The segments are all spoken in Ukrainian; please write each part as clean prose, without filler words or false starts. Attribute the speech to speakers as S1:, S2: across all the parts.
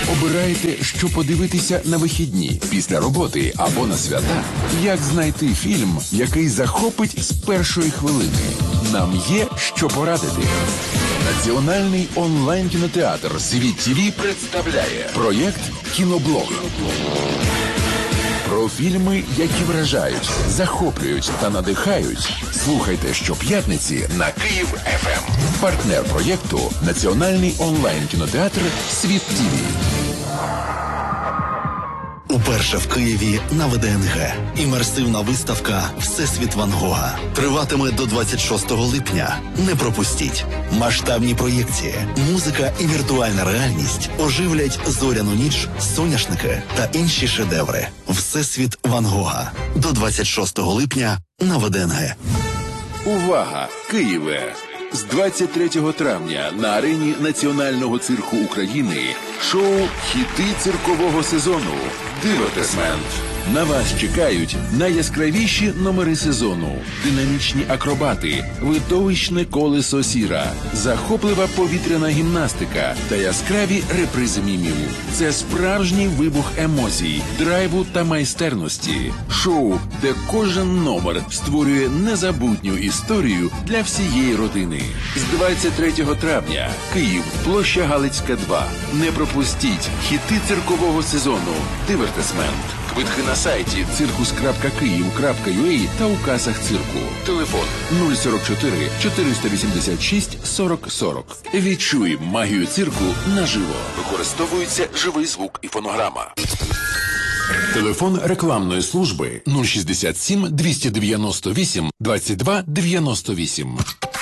S1: Обираєте, що подивитися на вихідні, після роботи або на свята? Як знайти фільм, який захопить з першої хвилини? Нам є що порадити. Національний онлайн-кінотеатр «Світ ТВ» представляє проєкт «Кіноблог». Про фільми, які вражають, захоплюють та надихають. Слухайте щоп'ятниці на Київ ФМ. Партнер проєкту – Національний онлайн-кінотеатр «Світ ТВ».
S2: Уперше в Києві на ВДНГ. Імерсивна виставка «Всесвіт Ван Гога» триватиме до 26 липня. Не пропустіть. Масштабні проєкції, музика і віртуальна реальність оживлять зоряну ніч, соняшники та інші шедеври. «Всесвіт Ван Гога» до 26 липня на ВДНГ.
S1: Увага! Києве! З 23 травня на арені Національного цирку України шоу «Хіти циркового сезону» «Дивертисмент». На вас чекають найяскравіші номери сезону, динамічні акробати, видовищне колесо сіра, захоплива повітряна гімнастика та яскраві репризи мімів. Це справжній вибух емоцій, драйву та майстерності. Шоу, де кожен номер створює незабутню історію для всієї родини. З 23 травня. Київ, площа Галицька, 2. Не пропустіть хіти циркового сезону «Дивертисмент». Квитки на сайті circus.kyiv.ua та у касах цирку. Телефон 044 486 40 40. Відчуй магію цирку наживо. Використовується живий звук і фонограма. Телефон рекламної служби 067 298 22 98.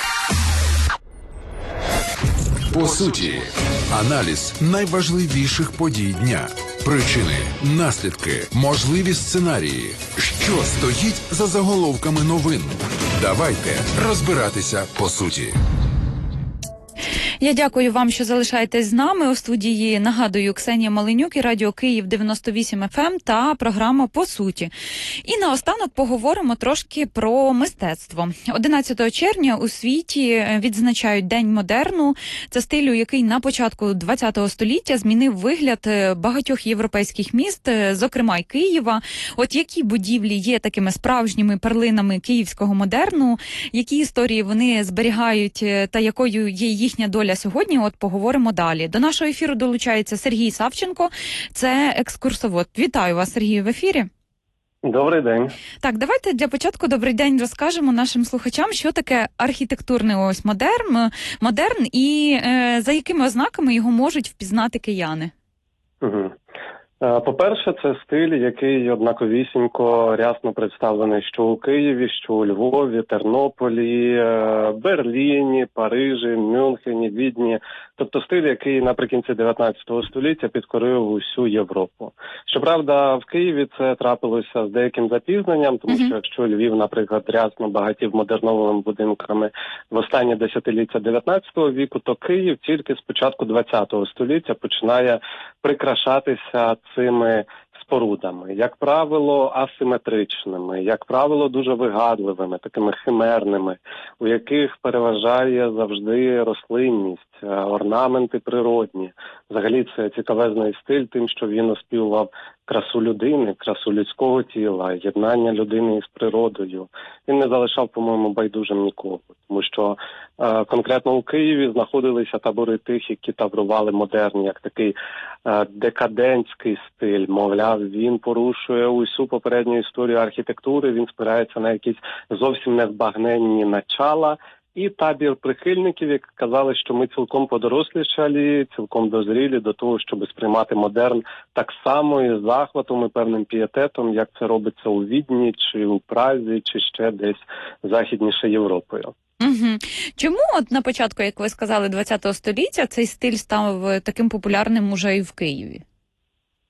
S1: По суті, аналіз найважливіших подій дня. Причини, наслідки, можливі сценарії. Що стоїть за заголовками новин? Давайте розбиратися по суті.
S3: Я дякую вам, що залишаєтесь з нами. У студії, нагадую, Ксенія Маленюк і Радіо Київ 98 FM та програма «По суті». І наостанок поговоримо трошки про мистецтво. 11 червня у світі відзначають День модерну. Це стилю, який на початку ХХ століття змінив вигляд багатьох європейських міст, зокрема й Києва. От які будівлі є такими справжніми перлинами київського модерну, які історії вони зберігають та якою є їхня доля сьогодні, от поговоримо далі. До нашого ефіру долучається Сергій Савченко, це екскурсовод. Вітаю вас, Сергію, в ефірі.
S4: Добрий день.
S3: Так, давайте для початку добрий день розкажемо нашим слухачам, що таке архітектурний ось модерн і за якими ознаками його можуть впізнати кияни.
S4: Угу. По-перше, це стиль, який однаковісінько рясно представлений що у Києві, що у Львові, Тернополі, Берліні, Парижі, Мюнхені, Відні. Тобто стиль, який наприкінці 19 століття підкорив усю Європу. Щоправда, в Києві це трапилося з деяким запізненням, тому що якщо Львів, наприклад, рясно багатів модерновими будинками в останні десятиліття 19 віку, то Київ тільки з початку 20 століття починає прикрашатися цими спорудами, як правило, асиметричними, як правило, дуже вигадливими, такими химерними, у яких переважає завжди рослинність, орнаменти природні. Взагалі це цікавезний стиль тим, що він оспівував красу людини, красу людського тіла, єднання людини із природою. Він не залишав, по-моєму, байдужим нікого, тому що конкретно у Києві знаходилися табори тих, які таврували модерн, як такий декадентський стиль. Мовляв, він порушує усю попередню історію архітектури, він спирається на якісь зовсім незбагненні начала. І табір прихильників, які казали, що ми цілком подорослішалі, цілком дозрілі до того, щоб сприймати модерн так само із захватом і певним пієтетом, як це робиться у Відні, чи у Празі, чи ще десь західніше Європою.
S3: Угу. Чому от на початку, як ви сказали, 20 століття цей стиль став таким популярним уже і в Києві?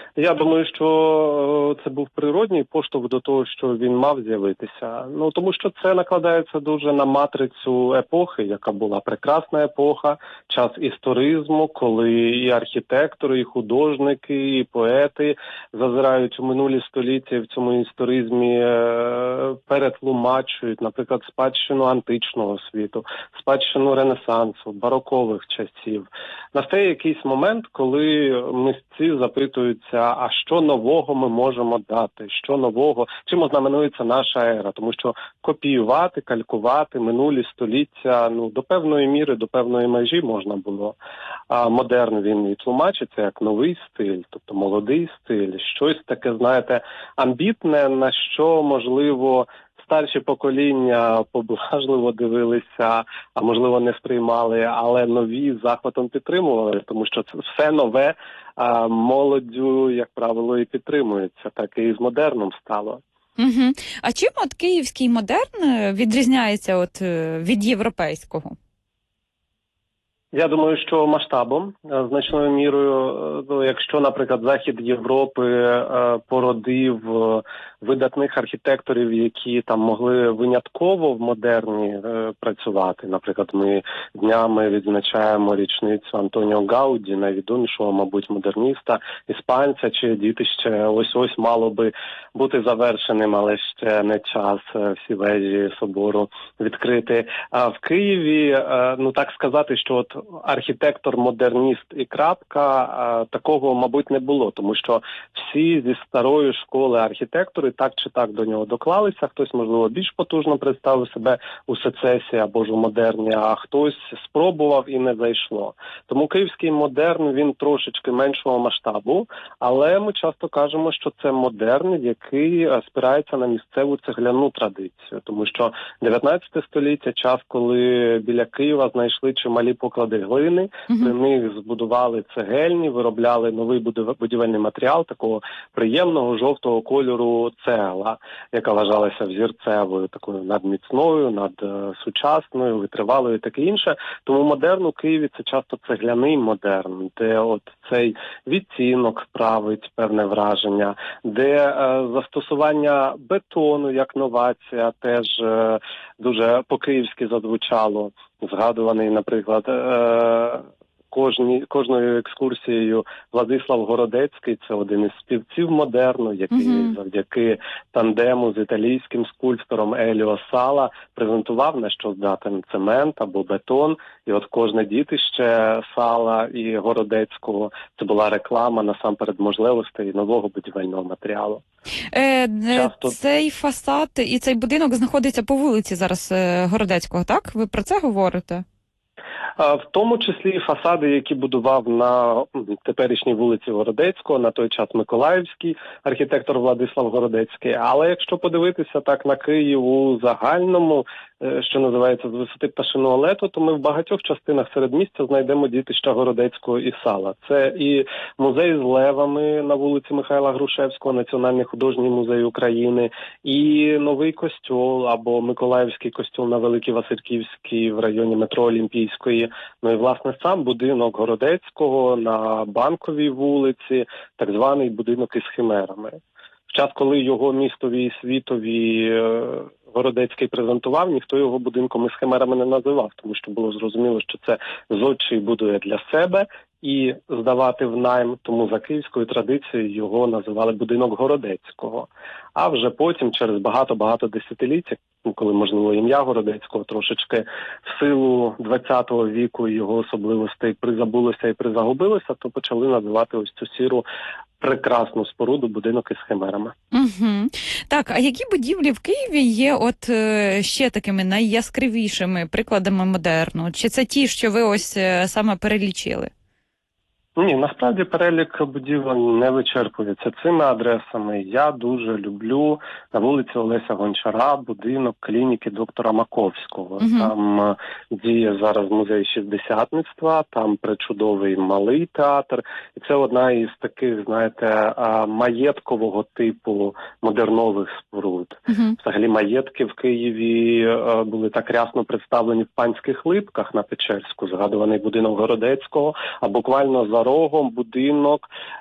S4: Я думаю, що це був природній поштовх до того, що він мав з'явитися. Ну, тому що це накладається дуже на матрицю епохи, яка була прекрасна епоха, час історизму, коли і архітектори, і художники, і поети зазирають у минулі століття і в цьому історизмі перетлумачують, наприклад, спадщину античного світу, спадщину Ренесансу, барокових часів. Настає якийсь момент, коли митці запитуються, а що нового ми можемо дати, що нового, чим ознаменується наша ера, тому що копіювати, калькувати минулі століття, ну, до певної міри, до певної межі можна було. А модерн він і тлумачиться як новий стиль, тобто молодий стиль, щось таке, знаєте, амбітне, на що, можливо, старші покоління поблажливо дивилися, а можливо не сприймали, але нові з захватом підтримували, тому що це все нове молоддю, як правило, і підтримується, так і з модерном стало.
S3: Угу. А чим от київський модерн відрізняється от від європейського?
S4: Я думаю, що масштабом, значною мірою, якщо, наприклад, Захід Європи породив видатних архітекторів, які там могли винятково в модерні працювати. Наприклад, ми днями відзначаємо річницю Антоніо Гауді, найвідомішого, мабуть, модерніста, іспанця, чиє дітище ось-ось мало би бути завершеним, але ще не час всі вежі собору відкрити. А в Києві, ну так сказати, що от архітектор-модерніст і крапка, такого, мабуть, не було, тому що всі зі старої школи архітектори так чи так до нього доклалися, хтось, можливо, більш потужно представив себе у сецесії або ж у модерні, а хтось спробував і не зайшло. Тому київський модерн, він трошечки меншого масштабу, але ми часто кажемо, що це модерн, який спирається на місцеву цегляну традицію, тому що 19 століття, час, коли біля Києва знайшли чималі поклади глини, при них збудували цегельні, виробляли новий будівельний матеріал такого приємного жовтого кольору цегла, яка вважалася взірцевою, такою надміцною, надсучасною, витривалою і таке інше. Тому модерн у Києві – це часто цегляний модерн, де от цей відтінок править певне враження, де застосування бетону як новація теж дуже по-київськи зазвучало. Згадуваний, наприклад, кожною екскурсією Владислав Городецький, це один із співців модерну, який завдяки тандему з італійським скульптором Еліо Сала презентував, на що здатен цемент або бетон. І от кожне дітище Сала і Городецького – це була реклама насамперед можливостей нового будівельного матеріалу.
S3: Цей фасад і цей будинок знаходиться по вулиці зараз Городецького, так? Ви про це говорите?
S4: В тому числі фасади, які будував на теперішній вулиці Городецького, на той час Миколаївський архітектор Владислав Городецький. Але якщо подивитися так на Київ у загальному, що називається з висоти пташиного лету, то ми в багатьох частинах середмістя знайдемо дітища Городецького і Сала. Це і музей з левами на вулиці Михайла Грушевського, Національний художній музей України, і новий костьол або Миколаївський костьол на Великій Васильківській в районі метро Олімпійської. Ну і, власне, сам будинок Городецького на Банковій вулиці, так званий будинок із химерами. В час, коли його містові і світові Городецький презентував, ніхто його будинком із химерами не називав, тому що було зрозуміло, що це зодчий будує для себе і здавати в найм, тому за київською традицією його називали будинок Городецького. А вже потім, через багато-багато десятиліть, коли, можливо, ім'я Городецького трошечки в силу ХХ віку і його особливостей призабулося і призагубилося, то почали називати ось цю сіру прекрасну споруду будинок із химерами.
S3: Так, а які будівлі в Києві є от ще такими найяскравішими прикладами модерну? Чи це ті, що ви ось саме перелічили?
S4: Ні, насправді перелік будівель не вичерпується цими адресами. Я дуже люблю на вулиці Олеся Гончара будинок клініки доктора Маковського. Там діє зараз музей шістдесятництва, там пречудовий малий театр. І це одна із таких, знаєте, маєткового типу модернових споруд. Взагалі маєтки в Києві були так рясно представлені в Панських Липках на Печерську, згадуваний будинок Городецького, а буквально за рогом будинок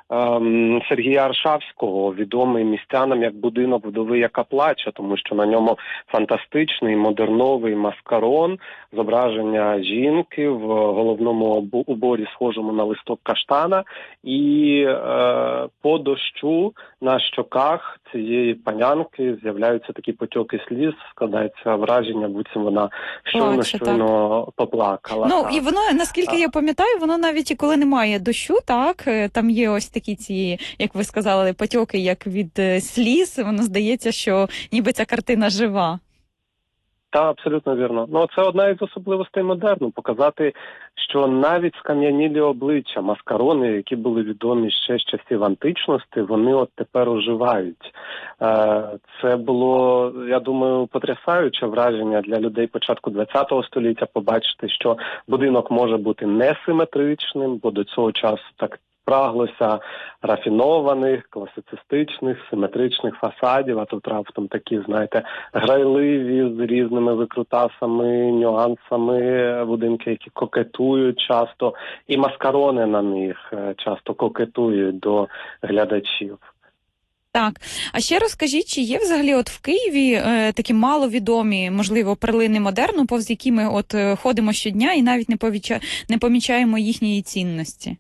S4: Сергія Аршавського, відомий містянам як будинок вдови, яка плаче, тому що на ньому фантастичний модерновий маскарон, зображення жінки в головному уборі, схожому на листок каштана, і по дощу на щоках цієї панянки з'являються такі потьоки сліз, складається враження, буцім вона щойно поплакала.
S3: Ну, і воно, наскільки я пам'ятаю, воно навіть і коли немає дощу, так, там є ось такі ці, як ви сказали, потьоки, як від сліз, воно здається, що ніби ця картина жива.
S4: Так, абсолютно вірно. Ну, це одна із особливостей модерну – показати, що навіть скам'янілі обличчя, маскарони, які були відомі ще з часів античності, вони от тепер оживають. Це було, я думаю, потрясаюче враження для людей початку ХХ століття побачити, що будинок може бути несиметричним, бо до цього часу так праглося рафінованих, класицистичних, симетричних фасадів, а тут раптом такі, знаєте, грайливі, з різними викрутасами, нюансами, будинки, які кокетують часто, і маскарони на них часто кокетують до глядачів.
S3: Так, а ще розкажіть, чи є взагалі от в Києві такі маловідомі, можливо, перлини модерну, повз які ми от ходимо щодня і навіть не помічаємо їхньої цінності?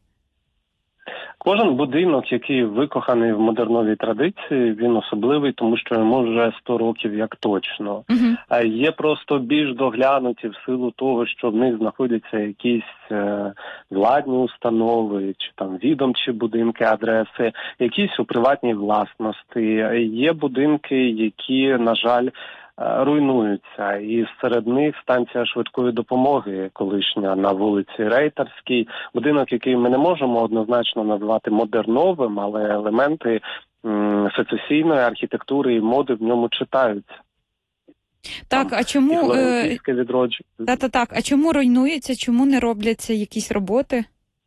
S4: Кожен будинок, який викоханий в модерновій традиції, він особливий, тому що йому вже 100 років як точно. А є просто більш доглянуті в силу того, що в них знаходяться якісь владні установи, чи там відомчі будинки, адреси, якісь у приватній власності. Є будинки, які, на жаль, руйнуються. І серед них станція швидкої допомоги, колишня на вулиці Рейтерській. Будинок, який ми не можемо однозначно назвати модерновим, але елементи сецесійної архітектури і моди в ньому читаються.
S3: Так, а чому
S4: відродження.
S3: Так, а чому руйнується, чому не робляться якісь роботи?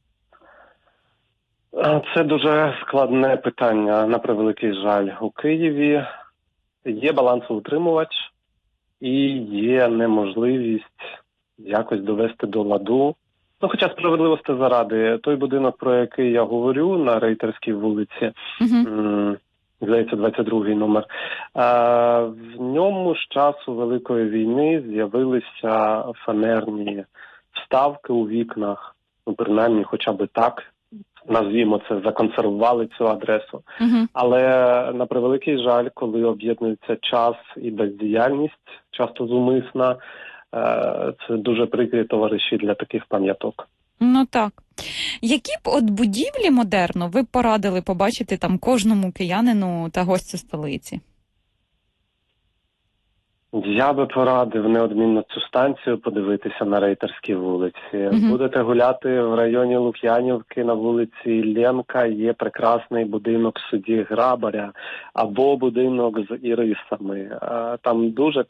S4: Це дуже складне питання, на превеликий жаль. У Києві є балансоутримувач і є неможливість якось довести до ладу. Ну, хоча справедливості заради, той будинок, про який я говорю, на Рейтерській вулиці, здається, 22-й номер, в ньому з часу Великої війни з'явилися фанерні вставки у вікнах, ну, принаймні, хоча б так, назвімо це, законсервували цю адресу. Але, на превеликий жаль, коли об'єднується час і бездіяльність, часто зумисна, це дуже прикрі товариші для таких пам'яток.
S3: Ну так. Які б от будівлі модерну ви б порадили побачити там кожному киянину та гостю столиці?
S4: Я би порадив неодмінно цю станцію подивитися на Рейтерській вулиці. Будете гуляти в районі Лук'янівки на вулиці Ленка, є прекрасний будинок судді Грабаря або будинок з ірисами. Там дуже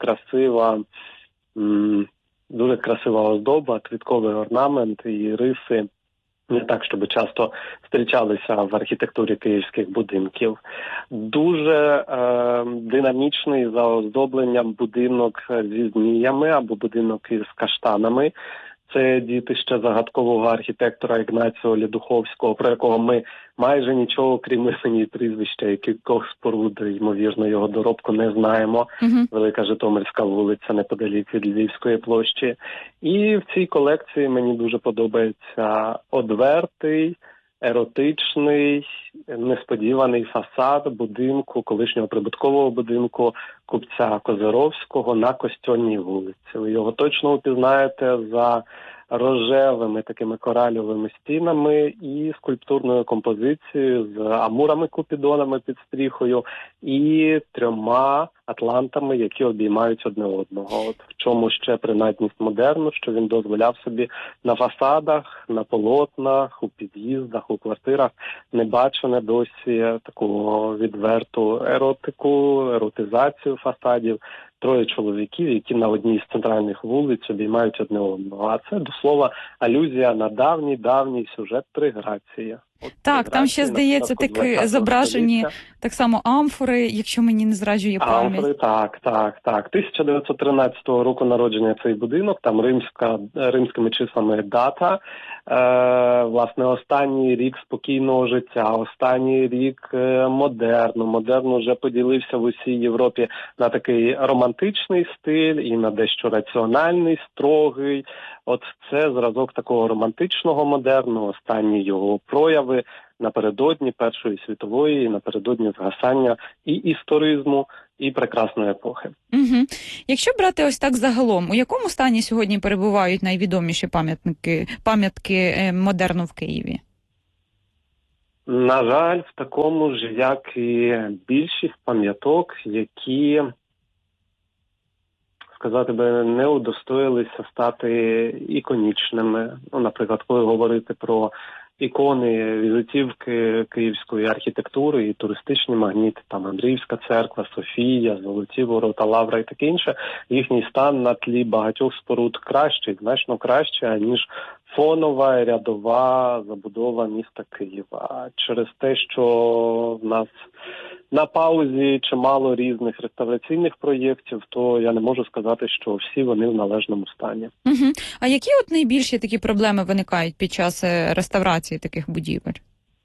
S4: красива оздоба, квітковий орнамент і іриси. Не так, щоб часто зустрічалися в архітектурі київських будинків. Дуже динамічний за оздобленням будинок зі зміями або будинок із каштанами. Це дітище загадкового архітектора Ігнаціо Лєдуховського, про якого ми майже нічого, крім імені і прізвища, і кількох споруд, ймовірно, його доробку не знаємо. Велика Житомирська вулиця неподалік від Львівської площі. І в цій колекції мені дуже подобається одвертий, еротичний, несподіваний фасад будинку, колишнього прибуткового будинку купця Козировського на Костьонній вулиці. Ви його точно упізнаєте за рожевими такими коральовими стінами і скульптурною композицією з амурами-купідонами під стріхою і 3 атлантами, які обіймають одне одного. От в чому ще принадність модерну, що він дозволяв собі на фасадах, на полотнах, у під'їздах, у квартирах небачене досі таку відверту еротизацію фасадів. 3 чоловіків, які на одній з центральних вулиць обіймають одне одного. А це, до слова, алюзія на давній сюжет «Триграція».
S3: Так, там ще, здається, такі зображені так само амфори, якщо мені не зраджує пам'ять.
S4: Амфори, так. 1913 року народження цей будинок, там римськими числами дата. власне, останній рік спокійного життя, останній рік модерну. Модерн вже поділився в усій Європі на такий романтичний стиль і на дещо раціональний, строгий. От це зразок такого романтичного модерну, останні його прояви напередодні Першої світової, напередодні згасання і історизму, і прекрасної епохи.
S3: Угу. Якщо брати ось так загалом, у якому стані сьогодні перебувають найвідоміші пам'ятки модерну в Києві?
S4: На жаль, в такому ж, як і більшість пам'яток, які, сказати би, не удостоїлися стати іконічними. Ну, наприклад, коли говорити про ікони, візитівки київської архітектури і туристичні магніти, там Андріївська церква, Софія, Золоті ворота, Лавра і таке інше, їхній стан на тлі багатьох споруд кращий, значно краще, ніж фонова, рядова забудова міста Києва. Через те, що в нас на паузі чимало різних реставраційних проєктів, то я не можу сказати, що всі вони в належному стані.
S3: Угу. А які от найбільші такі проблеми виникають під час реставрації таких будівель?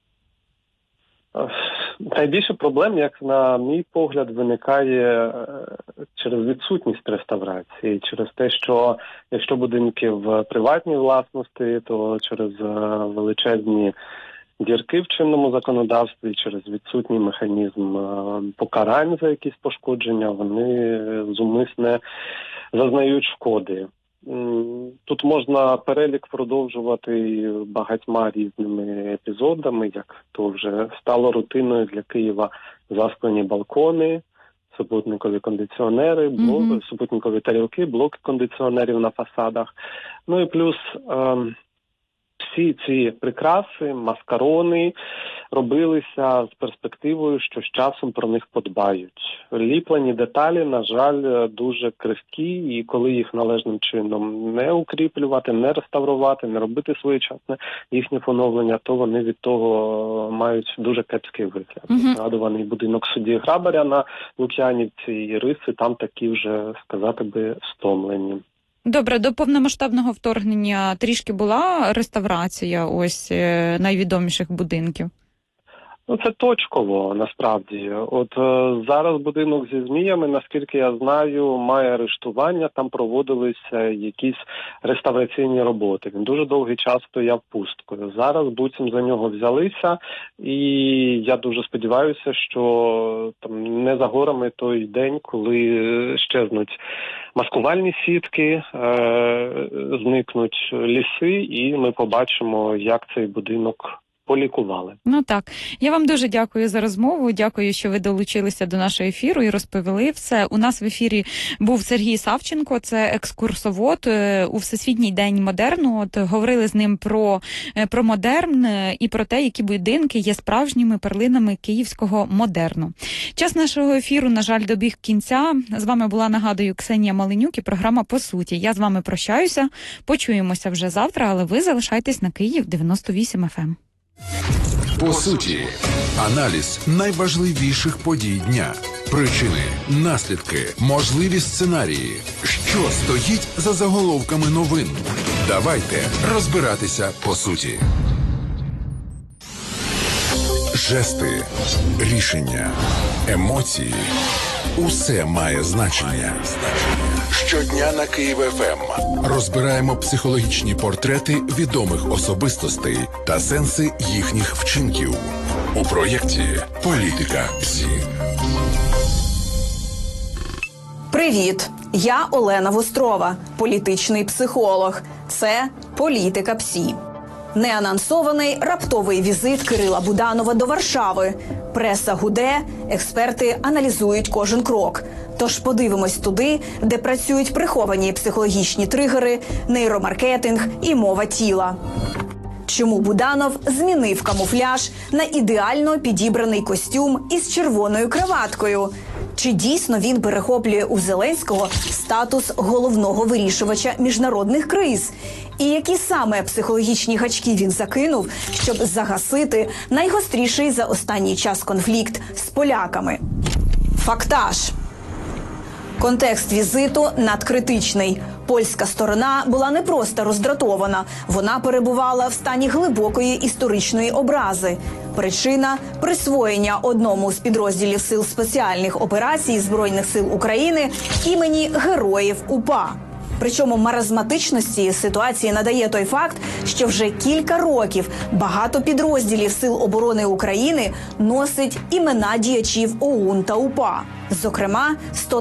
S4: Найбільше проблем, як на мій погляд, виникає через відсутність реставрації, через те, що якщо будинки в приватній власності, то через величезні дірки в чинному законодавстві, через відсутній механізм покарань за якісь пошкодження, вони зумисне зазнають шкоди. Тут можна перелік продовжувати багатьма різними епізодами, як то вже стало рутиною для Києва засклені балкони, супутникові кондиціонери, супутникові тарілки, блоки кондиціонерів на фасадах. Ну і плюс всі ці прикраси, маскарони робилися з перспективою, що з часом про них подбають. Ліплені деталі, на жаль, дуже крихкі, і коли їх належним чином не укріплювати, не реставрувати, не робити своєчасне їхнє поновлення, то вони від того мають дуже кепський вигляд. Згадуваний будинок судді Грабаря на Лук'янівці і риси там такі вже, сказати би, стомлені.
S3: Добре, до повномасштабного вторгнення трішки була реставрація ось найвідоміших будинків?
S4: Ну, це точково, насправді. От зараз будинок зі зміями, наскільки я знаю, має арештування, там проводилися якісь реставраційні роботи. Він дуже довгий час стояв пусткою. Зараз буцім за нього взялися, і я дуже сподіваюся, що там не за горами той день, коли щезнуть маскувальні сітки, зникнуть ліси, і ми побачимо, як цей будинок полікували.
S3: Ну так. Я вам дуже дякую за розмову. Дякую, що ви долучилися до нашого ефіру і розповіли все. У нас в ефірі був Сергій Савченко, це екскурсовод у Всесвітній день модерну. От говорили з ним про модерн і про те, які будинки є справжніми перлинами київського модерну. Час нашого ефіру, на жаль, добіг кінця. З вами була, нагадую, Ксенія Маленюк і програма «По суті». Я з вами прощаюся. Почуємося вже завтра, але ви залишайтесь на Київ 98 FM.
S1: По суті, аналіз найважливіших подій дня, причини, наслідки, можливі сценарії, що стоїть за заголовками новин. Давайте розбиратися по суті. Жести, рішення, емоції – усе має значення. Щодня на Київ ФМ розбираємо психологічні портрети відомих особистостей та сенси їхніх вчинків у проєкті «Політика ПСІ».
S5: Привіт! Я Олена Вострова, політичний психолог. Це «Політика ПСІ». Неанонсований раптовий візит Кирила Буданова до Варшави. Преса гуде, експерти аналізують кожен крок. Тож подивимось туди, де працюють приховані психологічні тригери, нейромаркетинг і мова тіла. Чому Буданов змінив камуфляж на ідеально підібраний костюм із червоною краваткою? Чи дійсно він перехоплює у Зеленського статус головного вирішувача міжнародних криз? І які саме психологічні гачки він закинув, щоб загасити найгостріший за останній час конфлікт з поляками? Фактаж. Контекст візиту надкритичний. Польська сторона була не просто роздратована, вона перебувала в стані глибокої історичної образи. Причина – присвоєння одному з підрозділів Сил спеціальних операцій Збройних сил України імені Героїв УПА. Причому маразматичності ситуації надає той факт, що вже кілька років багато підрозділів Сил оборони України носить імена діячів ОУН та УПА. Зокрема,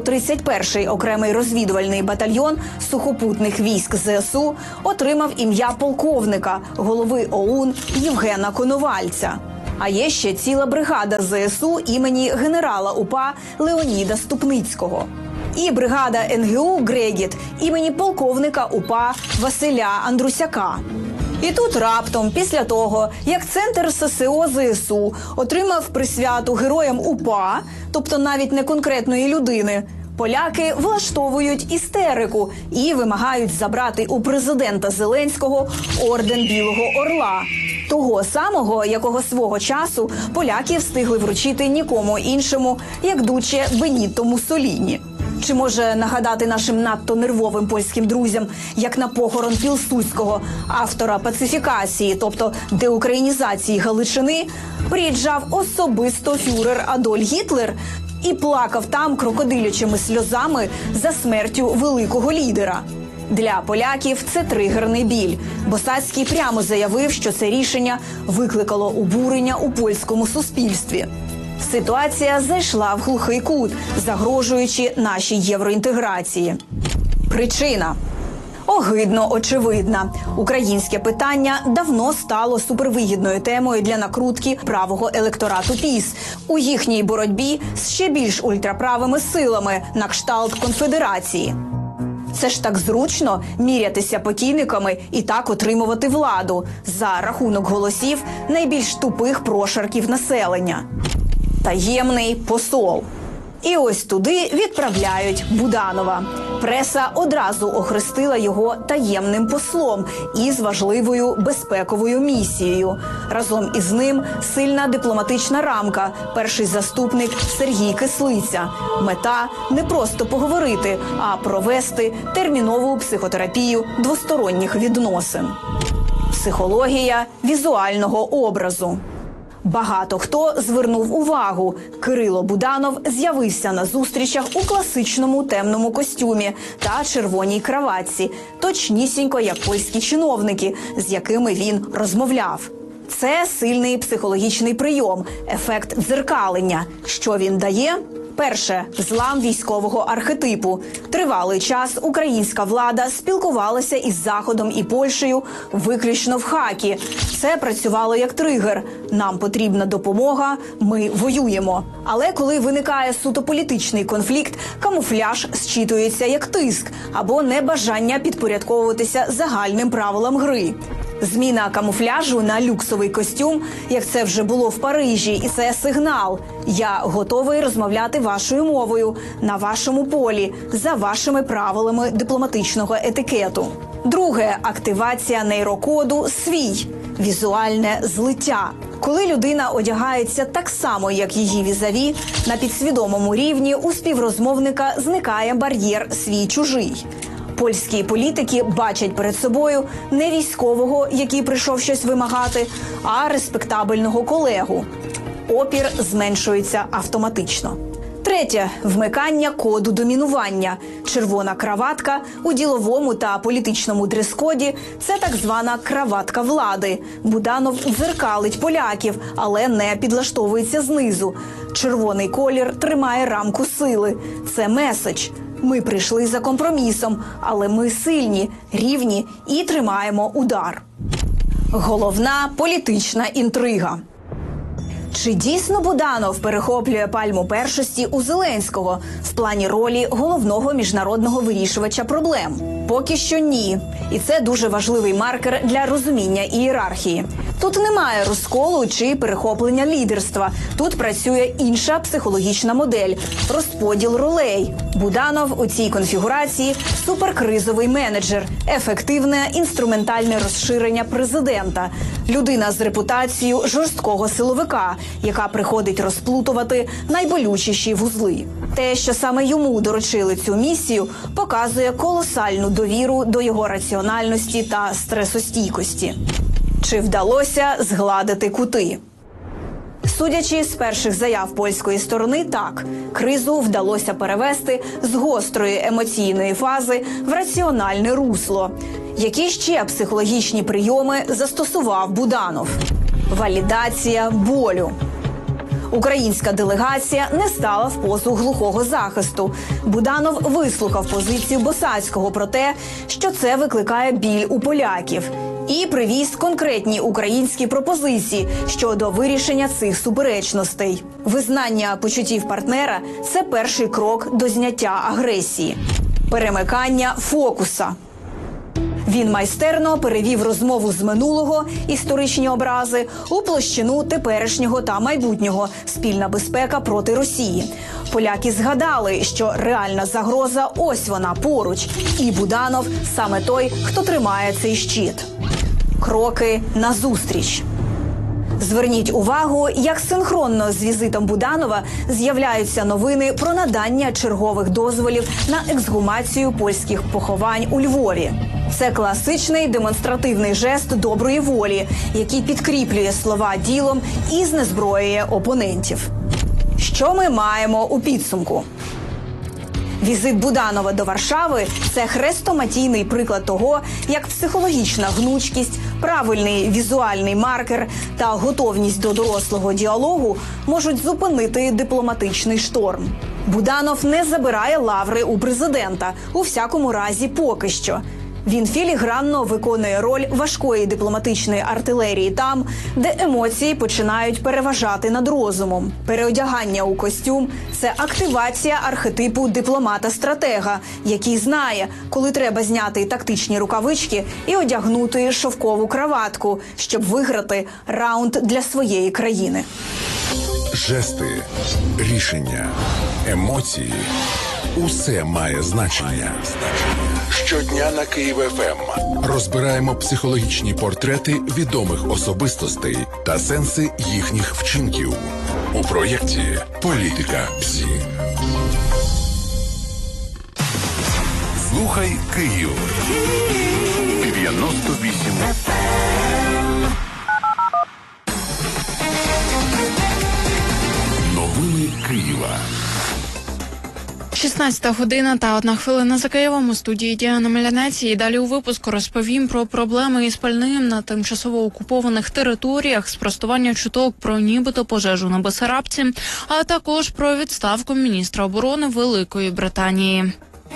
S5: 131-й окремий розвідувальний батальйон сухопутних військ ЗСУ отримав ім'я полковника, голови ОУН Євгена Коновальця. А є ще ціла бригада ЗСУ імені генерала УПА Леоніда Ступницького. І бригада НГУ «Грегіт» імені полковника УПА Василя Андрусяка. І тут раптом, після того, як Центр ССО ЗСУ отримав присвяту героям УПА, тобто навіть не конкретної людини, поляки влаштовують істерику і вимагають забрати у президента Зеленського орден Білого Орла. Того самого, якого свого часу поляки встигли вручити нікому іншому, як дуче Бенітто Муссоліні. Чи може нагадати нашим надто нервовим польським друзям, як на похорон Пілсудського, автора пацифікації, тобто деукраїнізації Галичини, приїжджав особисто фюрер Адольф Гітлер і плакав там крокодилячими сльозами за смертю великого лідера? Для поляків це тригерний біль. Босацький прямо заявив, що це рішення викликало обурення у польському суспільстві. Ситуація зайшла в глухий кут, загрожуючи нашій євроінтеграції. Причина огидно очевидна. Українське питання давно стало супервигідною темою для накрутки правого електорату ПіС у їхній боротьбі з ще більш ультраправими силами на кшталт конфедерації. Це ж так зручно мірятися покійниками і так отримувати владу за рахунок голосів найбільш тупих прошарків населення. Таємний посол. І ось туди відправляють Буданова. Преса одразу охрестила його таємним послом із важливою безпековою місією. Разом із ним сильна дипломатична рамка, перший заступник Сергій Кислиця. Мета – не просто поговорити, а провести термінову психотерапію двосторонніх відносин. Психологія візуального образу. Багато хто звернув увагу. Кирило Буданов з'явився на зустрічах у класичному темному костюмі та червоній краватці, точнісінько як польські чиновники, з якими він розмовляв. Це сильний психологічний прийом, ефект дзеркалення. Що він дає? Перше – злам військового архетипу. Тривалий час українська влада спілкувалася із Заходом і Польщею виключно в хакі. Це працювало як тригер. Нам потрібна допомога, ми воюємо. Але коли виникає суто політичний конфлікт, камуфляж зчитується як тиск або небажання підпорядковуватися загальним правилам гри. Зміна камуфляжу на люксовий костюм, як це вже було в Парижі, і це сигнал. Я готовий розмовляти вашою мовою, на вашому полі, за вашими правилами дипломатичного етикету. Друге – активація нейрокоду «свій» – візуальне злиття. Коли людина одягається так само, як її візаві, на підсвідомому рівні у співрозмовника зникає бар'єр «свій-чужий». Польські політики бачать перед собою не військового, який прийшов щось вимагати, а респектабельного колегу. Опір зменшується автоматично. Третє – вмикання коду домінування. Червона краватка у діловому та політичному дрес-коді – це так звана краватка влади. Буданов дзеркалить поляків, але не підлаштовується знизу. Червоний колір тримає рамку сили. Це меседж. Ми прийшли за компромісом, але ми сильні, рівні і тримаємо удар. Головна політична інтрига. Чи дійсно Буданов перехоплює пальму першості у Зеленського в плані ролі головного міжнародного вирішувача проблем? Поки що ні. І це дуже важливий маркер для розуміння ієрархії. Тут немає розколу чи перехоплення лідерства. Тут працює інша психологічна модель – розподіл ролей. Буданов у цій конфігурації – суперкризовий менеджер, ефективне інструментальне розширення президента, людина з репутацією жорсткого силовика, яка приходить розплутувати найболючіші вузли. Те, що саме йому доручили цю місію, показує колосальну довіру до його раціональності та стресостійкості. Чи вдалося згладити кути? Судячи з перших заяв польської сторони, так, кризу вдалося перевести з гострої емоційної фази в раціональне русло. Які ще психологічні прийоми застосував Буданов? Валідація болю. Українська делегація не стала в позу глухого захисту. Буданов вислухав позицію Босацького про те, що це викликає біль у поляків, і привіз конкретні українські пропозиції щодо вирішення цих суперечностей. Визнання почуттів партнера – це перший крок до зняття агресії. Перемикання фокуса. Він майстерно перевів розмову з минулого, історичні образи, у площину теперішнього та майбутнього – спільна безпека проти Росії. Поляки згадали, що реальна загроза – ось вона поруч. І Буданов – саме той, хто тримає цей щит. Кроки назустріч. Зверніть увагу, як синхронно з візитом Буданова з'являються новини про надання чергових дозволів на ексгумацію польських поховань у Львові. Це класичний демонстративний жест доброї волі, який підкріплює слова ділом і знезброює опонентів. Що ми маємо у підсумку? Візит Буданова до Варшави – це хрестоматійний приклад того, як психологічна гнучкість, правильний візуальний маркер та готовність до дорослого діалогу можуть зупинити дипломатичний шторм. Буданов не забирає лаври у президента, у всякому разі поки що. Він філігранно виконує роль важкої дипломатичної артилерії там, де емоції починають переважати над розумом. Переодягання у костюм – це активація архетипу дипломата-стратега, який знає, коли треба зняти тактичні рукавички і одягнути шовкову краватку, щоб виграти раунд для своєї країни.
S1: Жести, рішення, емоції – усе має значення. Щодня на Київ ФМ розбираємо психологічні портрети відомих особистостей та сенси їхніх вчинків у проєкті «Політика ПСІ». Слухай Київ 98 Новини Києва.
S6: 16 година та 1 хвилина за Києвом. У студії Діана Мелянець. І далі у випуску розповім про проблеми із пальним на тимчасово окупованих територіях, спростування чуток про нібито пожежу на Бессарабці, а також про відставку міністра оборони Великої Британії.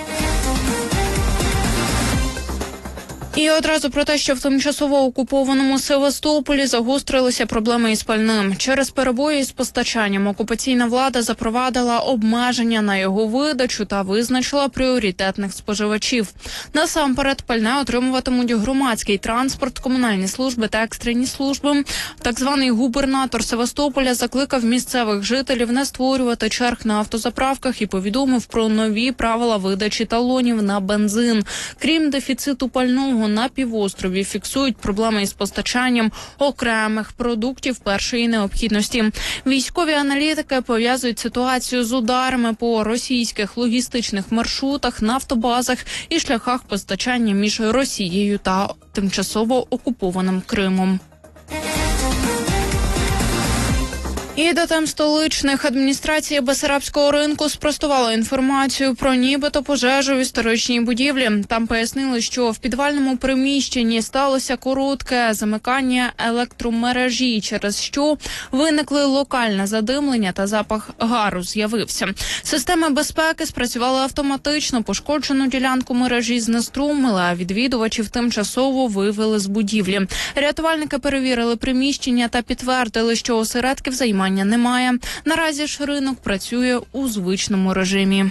S6: І одразу про те, що в тимчасово окупованому Севастополі загострилися проблеми із пальним. Через перебої із постачанням окупаційна влада запровадила обмеження на його видачу та визначила пріоритетних споживачів. Насамперед, пальне отримуватимуть громадський транспорт, комунальні служби та екстрені служби. Так званий губернатор Севастополя закликав місцевих жителів не створювати черг на автозаправках і повідомив про нові правила видачі талонів на бензин. Крім дефіциту пального, на півострові фіксують проблеми із постачанням окремих продуктів першої необхідності. Військові аналітики пов'язують ситуацію з ударами по російських логістичних маршрутах, нафтобазах і шляхах постачання між Росією та тимчасово окупованим Кримом. І до тем столичних. Адміністрація Бессарабського ринку спростувала інформацію про нібито пожежу в історичній будівлі. Там пояснили, що в підвальному приміщенні сталося коротке замикання електромережі, через що виникли локальне задимлення та запах гару з'явився. Системи безпеки спрацювали автоматично, пошкоджену ділянку мережі знеструмили, а відвідувачів тимчасово вивели з будівлі. Рятувальники перевірили приміщення та підтвердили, що осередків займання немає. Наразі ж ринок працює у звичному режимі.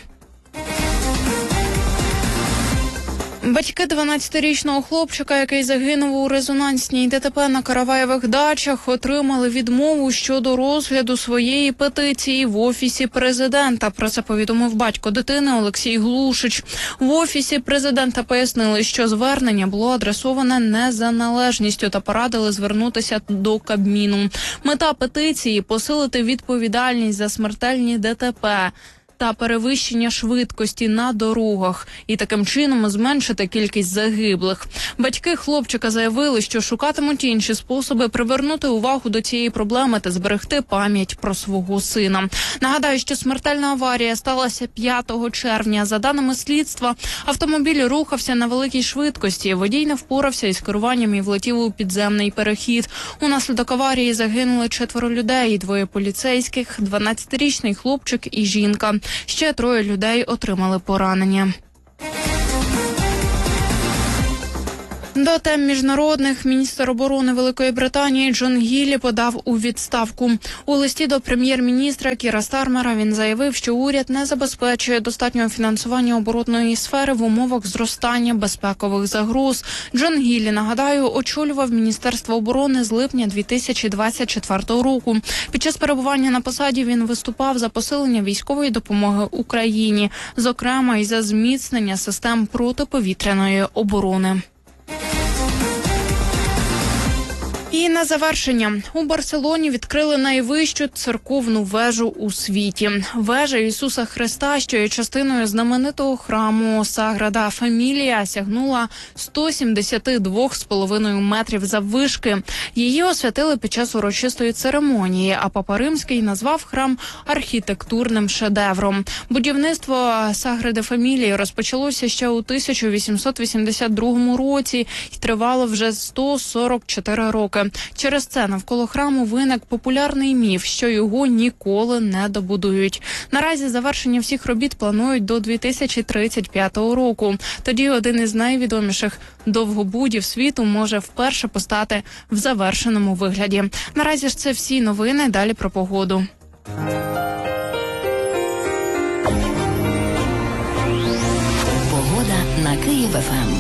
S6: Батьки 12-річного хлопчика, який загинув у резонансній ДТП на Караваєвих дачах, отримали відмову щодо розгляду своєї петиції в Офісі Президента. Про це повідомив батько дитини Олексій Глушич. В Офісі Президента пояснили, що звернення було адресоване не за належністю та порадили звернутися до Кабміну. Мета петиції – посилити відповідальність за смертельні ДТП та перевищення швидкості на дорогах і таким чином зменшити кількість загиблих. Батьки хлопчика заявили, що шукатимуть інші способи привернути увагу до цієї проблеми та зберегти пам'ять про свого сина. Нагадаю, що смертельна аварія сталася 5 червня. За даними слідства, автомобіль рухався на великій швидкості. Водій не впорався із керуванням і влетів у підземний перехід. Унаслідок аварії загинули 4 людей, 2 поліцейських, 12-річний хлопчик і жінка. Ще 3 людей отримали поранення. До тем міжнародних міністр оборони Великої Британії Джон Гіллі подав у відставку. У листі до прем'єр-міністра Кіра Стармера він заявив, що уряд не забезпечує достатнього фінансування оборонної сфери в умовах зростання безпекових загроз. Джон Гіллі, нагадаю, очолював Міністерство оборони з липня 2024 року. Під час перебування на посаді він виступав за посилення військової допомоги Україні, зокрема і за зміцнення систем протиповітряної оборони. І на завершення. У Барселоні відкрили найвищу церковну вежу у світі. Вежа Ісуса Христа, що є частиною знаменитого храму Саграда Фамілія, сягнула 172,5 метрів заввишки. Її освятили під час урочистої церемонії, а Папа Римський назвав храм архітектурним шедевром. Будівництво Сагради Фамілії розпочалося ще у 1882 році і тривало вже 144 роки. Через це навколо храму виник популярний міф, що його ніколи не добудують. Наразі завершення всіх робіт планують до 2035 року. Тоді один із найвідоміших довгобудів світу може вперше постати в завершеному вигляді. Наразі ж це всі новини, далі про погоду.
S7: Погода на Київ-ФМ.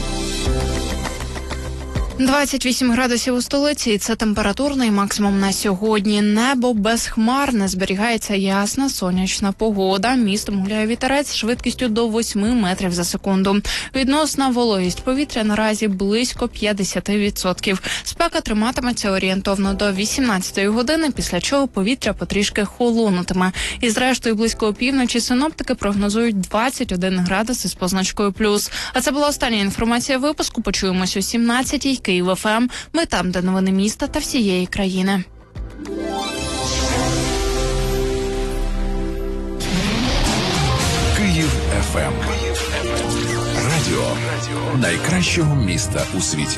S6: 28 градусів у столиці – це температурний максимум на сьогодні. Небо безхмарне, зберігається ясна сонячна погода. Містом гуляє вітерець швидкістю до 8 метрів за секунду. Відносна вологість повітря наразі близько 50%. Спека триматиметься орієнтовно до 18-ї години, після чого повітря потрішки холонутиме. І зрештою близько опівночі синоптики прогнозують 21 градус із позначкою плюс. А це була остання інформація випуску. Почуємось о 17-й. Київ-ФМ. Ми там, де новини міста та всієї країни.
S1: Київ-ФМ. Радіо найкращого міста у світі.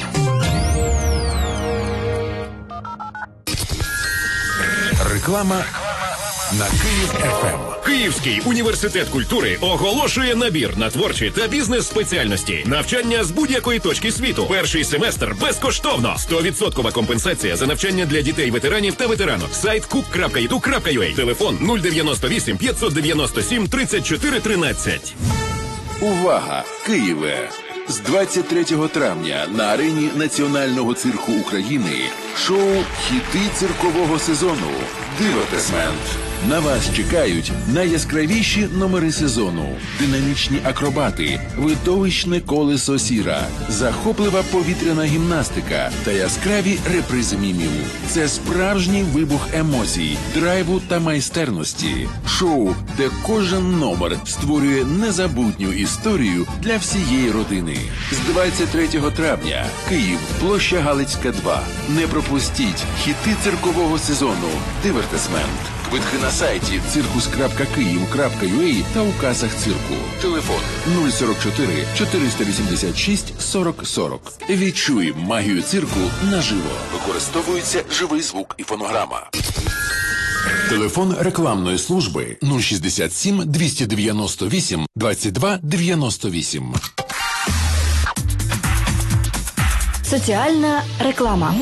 S1: Реклама на Київ-ФМ.
S8: Київський університет культури оголошує набір на творчі та бізнес-спеціальності. Навчання з будь-якої точки світу. Перший семестр безкоштовно. 100% компенсація за навчання для дітей-ветеранів та ветеранок. Сайт cook.edu.ua. Телефон 098 597 34 13.
S1: Увага! Києве! З 23 травня на арені Національного цирку України шоу «Хіти циркового сезону» «Дивертисмент». На вас чекають найяскравіші номери сезону, динамічні акробати, видовищне колесо сіра, захоплива повітряна гімнастика та яскраві репризи мімів. Це справжній вибух емоцій, драйву та майстерності. Шоу, де кожен номер створює незабутню історію для всієї родини. З 23 травня. Київ, площа Галицька, 2. Не пропустіть хіти циркового сезону «Дивертисмент». Квитки на сайті circus.kyiv.ua та у касах цирку. Телефон 044 486 40 40. Відчуй магію цирку наживо. Використовується живий звук і фонограма. Телефон рекламної служби 067 298 22 98.
S7: Соціальна реклама.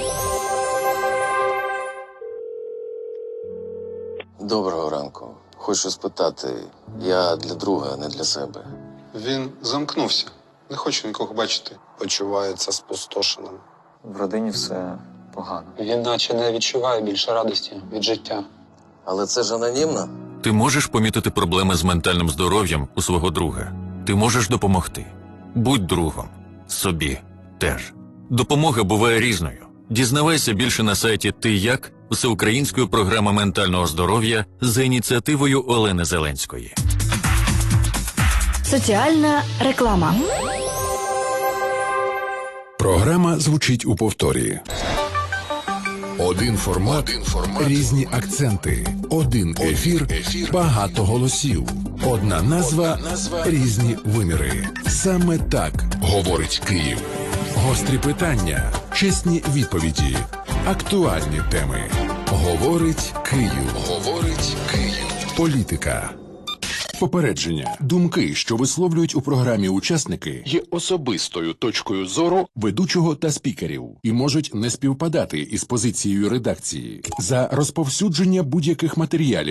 S9: Доброго ранку. Хочу спитати, я для друга, не для себе.
S10: Він замкнувся. Не хоче нікого бачити.
S11: Почувається спустошеним.
S12: В родині все погано.
S13: Він наче не відчуває більше радості від життя.
S9: Але це ж анонімно.
S14: Ти можеш помітити проблеми з ментальним здоров'ям у свого друга. Ти можеш допомогти. Будь другом. Собі теж. Допомога буває різною. Дізнавайся більше на сайті «Ти як» всеукраїнською програма ментального здоров'я за ініціативою Олени Зеленської.
S7: Соціальна реклама.
S1: Програма звучить у повторі. Один формат, різні акценти. Один ефір, багато голосів. Одна назва, різні виміри. Саме так говорить Київ. Гострі питання, чесні відповіді, актуальні теми. Говорить Київ. Говорить Київ. Політика. Попередження. Думки, що висловлюють у програмі учасники, є особистою точкою зору ведучого та спікерів і можуть не співпадати із позицією редакції. За розповсюдження будь-яких матеріалів